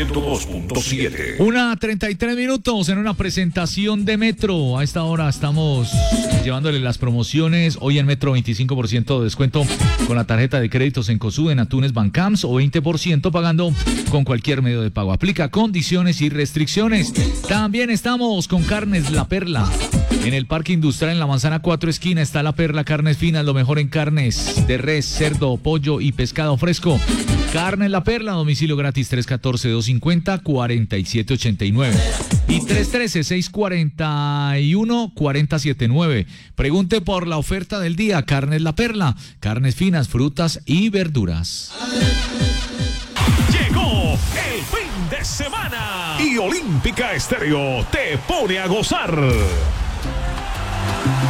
102.7. 1:33 en una presentación de Metro. A esta hora estamos llevándole las promociones. Hoy en Metro 25% de descuento con la tarjeta de créditos en Cosú, en Atunes Bancams, o 20% pagando con cualquier medio de pago. Aplica condiciones y restricciones. También estamos con Carnes La Perla. En el Parque Industrial, en la Manzana 4 esquina, está La Perla, carnes finas, lo mejor en carnes de res, cerdo, pollo y pescado fresco. Carnes La Perla, domicilio gratis 314-250-4789 y 313-641-4079. Pregunte por la oferta del día. Carnes La Perla, carnes finas, frutas y verduras. Llegó el fin de semana y Olímpica Estéreo te pone a gozar.